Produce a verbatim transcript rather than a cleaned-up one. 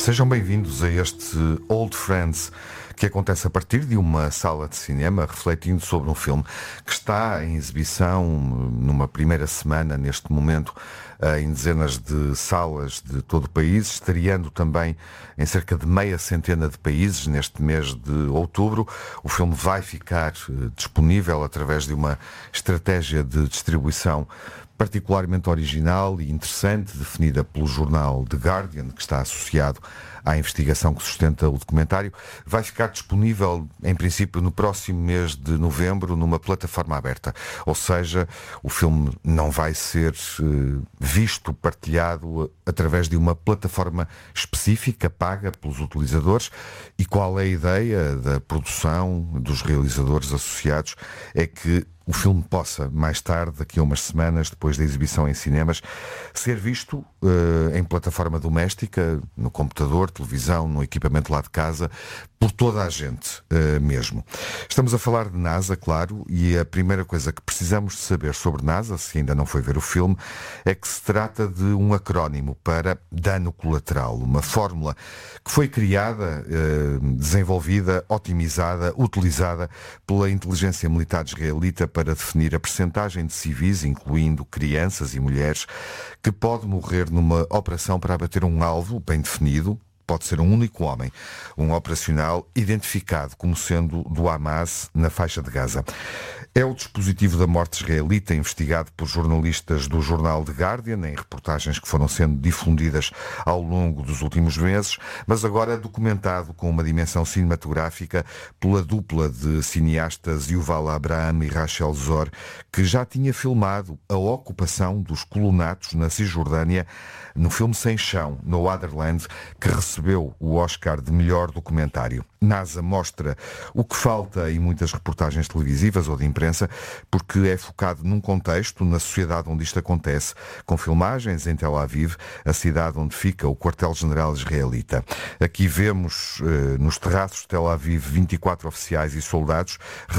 Sejam bem-vindos a este Old Friends, que acontece a partir de uma sala de cinema, refletindo sobre um filme que está em exibição numa primeira semana, neste momento, em dezenas de salas de todo o país, estreando também em cerca de meia centena de países neste mês de outubro. O filme vai ficar disponível através de uma estratégia de distribuição particularmente original e interessante, definida pelo jornal The Guardian, que está associado à investigação que sustenta o documentário. Vai ficar disponível, em princípio, no próximo mês de novembro, numa plataforma aberta. Ou seja, o filme não vai ser uh, visto, partilhado através de uma plataforma específica, paga pelos utilizadores. E qual é a ideia da produção, dos realizadores associados? É que o filme possa, mais tarde, daqui a umas semanas, depois da exibição em cinemas, ser visto uh, em plataforma doméstica, no computador, televisão, no equipamento lá de casa, por toda a gente uh, mesmo. Estamos a falar de NASA, claro, e a primeira coisa que precisamos de saber sobre NASA, se ainda não foi ver o filme, é que se trata de um acrónimo para dano colateral, uma fórmula que foi criada, uh, desenvolvida, otimizada, utilizada pela inteligência militar israelita para definir a percentagem de civis, incluindo crianças e mulheres, que pode morrer numa operação para abater um alvo bem definido. Pode ser um único homem, um operacional identificado como sendo do Hamas na faixa de Gaza. É o dispositivo da morte israelita investigado por jornalistas do jornal The Guardian, em reportagens que foram sendo difundidas ao longo dos últimos meses, mas agora documentado com uma dimensão cinematográfica pela dupla de cineastas Yuval Abraham e Rachel Zor, que já tinha filmado a ocupação dos colonatos na Cisjordânia no filme Sem Chão, no Otherland, que recebeu o Oscar de melhor documentário. NASA mostra o que falta em muitas reportagens televisivas ou de imprensa, porque é focado num contexto, na sociedade onde isto acontece, com filmagens em Tel Aviv, a cidade onde fica o quartel-general israelita. Aqui vemos, eh, nos terraços de Tel Aviv, vinte e quatro oficiais e soldados